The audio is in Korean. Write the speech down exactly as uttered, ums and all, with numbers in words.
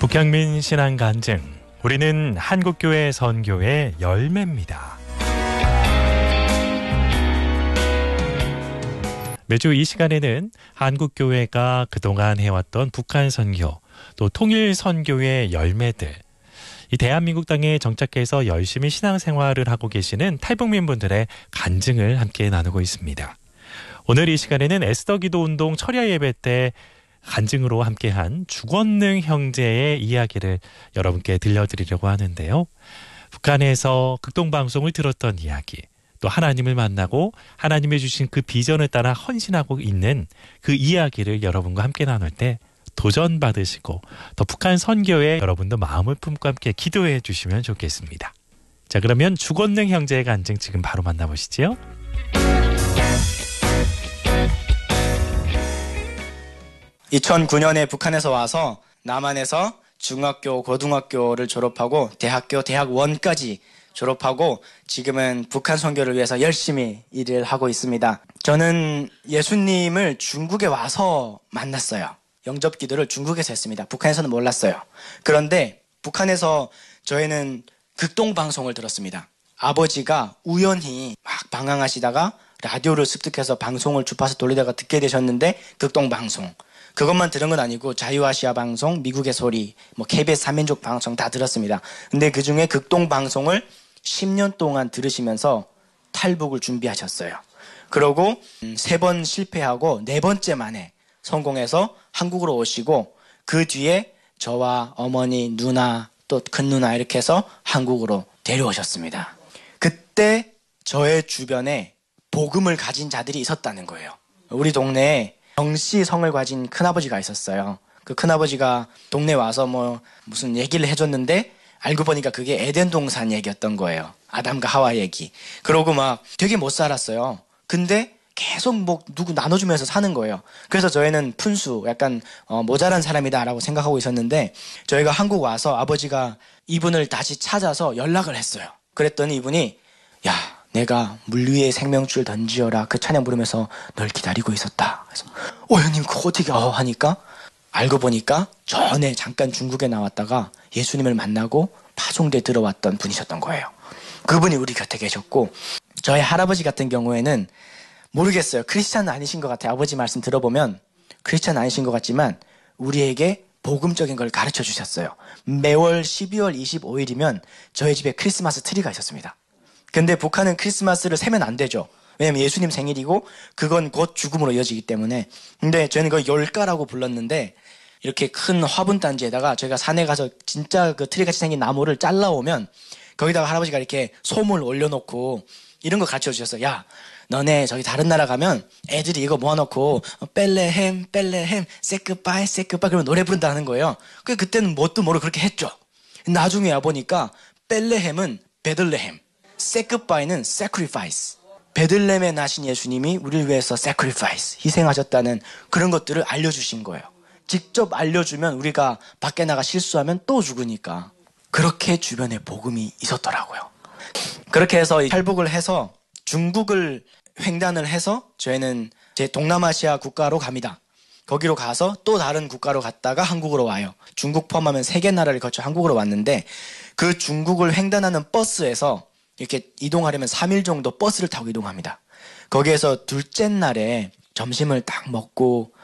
북향민 신앙 간증. 우리는 한국교회 선교의 열매입니다. 매주 이 시간에는 한국교회가 그동안 해왔던 북한 선교, 또 통일 선교의 열매들, 이 대한민국 땅에 정착해서 열심히 신앙생활을 하고 계시는 탈북민 분들의 간증을 함께 나누고 있습니다. 오늘 이 시간에는 에스더 기도 운동 철야 예배 때 간증으로 함께한 주권능 형제의 이야기를 여러분께 들려드리려고 하는데요. 북한에서 극동방송을 들었던 이야기, 또 하나님을 만나고 하나님이 주신 그 비전을 따라 헌신하고 있는 그 이야기를 여러분과 함께 나눌 때 도전받으시고 더 북한 선교에 여러분도 마음을 품고 함께 기도해 주시면 좋겠습니다. 자, 그러면 주권능 형제의 간증 지금 바로 만나보시죠. 이천구 년에 북한에서 와서 남한에서 중학교, 고등학교를 졸업하고 대학교, 대학원까지 졸업하고 지금은 북한 선교를 위해서 열심히 일을 하고 있습니다. 저는 예수님을 중국에 와서 만났어요. 영접 기도를 중국에서 했습니다. 북한에서는 몰랐어요. 그런데 북한에서 저희는 극동방송을 들었습니다. 아버지가 우연히 막 방황하시다가 라디오를 습득해서 방송을 주파수 돌리다가 듣게 되셨는데 극동방송. 그것만 들은 건 아니고 자유아시아 방송, 미국의 소리, 뭐 케이비에스 삼민족 방송 다 들었습니다. 근데 그중에 극동 방송을 십 년 동안 들으시면서 탈북을 준비하셨어요. 그러고 세 번 실패하고 네 번째 만에 성공해서 한국으로 오시고 그 뒤에 저와 어머니, 누나, 또 큰 누나 이렇게 해서 한국으로 데려오셨습니다. 그때 저의 주변에 복음을 가진 자들이 있었다는 거예요. 우리 동네에 정씨 성을 가진 큰아버지가 있었어요. 그 큰아버지가 동네 와서 뭐 무슨 얘기를 해줬는데 알고 보니까 그게 에덴 동산 얘기였던 거예요. 아담과 하와 얘기. 그러고 막 되게 못 살았어요. 근데 계속 뭐 누구 나눠주면서 사는 거예요. 그래서 저희는 푼수, 약간 어, 모자란 사람이다라고 생각하고 있었는데 저희가 한국 와서 아버지가 이분을 다시 찾아서 연락을 했어요. 그랬더니 이분이 야, 내가 물 위에 생명줄 던지어라 그 찬양 부르면서 널 기다리고 있었다. 그래서 어 형님 그거 어떻게 어 하니까 알고 보니까 전에 잠깐 중국에 나왔다가 예수님을 만나고 파송대 들어왔던 분이셨던 거예요. 그분이 우리 곁에 계셨고 저희 할아버지 같은 경우에는 모르겠어요. 크리스찬 아니신 것 같아요. 아버지 말씀 들어보면 크리스찬 아니신 것 같지만 우리에게 복음적인 걸 가르쳐 주셨어요. 매월 십이월 이십오일이면 저희 집에 크리스마스 트리가 있었습니다. 근데 북한은 크리스마스를 세면 안 되죠. 왜냐면 예수님 생일이고 그건 곧 죽음으로 이어지기 때문에. 근데 저희는 그걸 열가라고 불렀는데 이렇게 큰 화분단지에다가 저희가 산에 가서 진짜 그 트리같이 생긴 나무를 잘라오면 거기다가 할아버지가 이렇게 솜을 올려놓고 이런 거 가르쳐 주셨어요. 야, 너네 저기 다른 나라 가면 애들이 이거 모아놓고 벨레헴 벨레헴 세크바이 세크바이 그러면 노래 부른다는 거예요. 그 그때는 뭣도 모르고 그렇게 했죠. 나중에 와보니까 벨레헴은 베들레헴, 세크바이는 sacrifice. 베들레헴에 나신 예수님이 우리를 위해서 sacrifice, 희생하셨다는 그런 것들을 알려주신 거예요. 직접 알려주면 우리가 밖에 나가 실수하면 또 죽으니까. 그렇게 주변에 복음이 있었더라고요. 그렇게 해서 탈북을 해서 중국을 횡단을 해서 저희는 제 동남아시아 국가로 갑니다. 거기로 가서 또 다른 국가로 갔다가 한국으로 와요. 중국 포함하면 세 개 나라를 거쳐 한국으로 왔는데 그 중국을 횡단하는 버스에서 이렇게 이동하려면 삼 일 정도 버스를 타고 이동합니다. 거기에서 둘째 날에 점심을 딱 먹고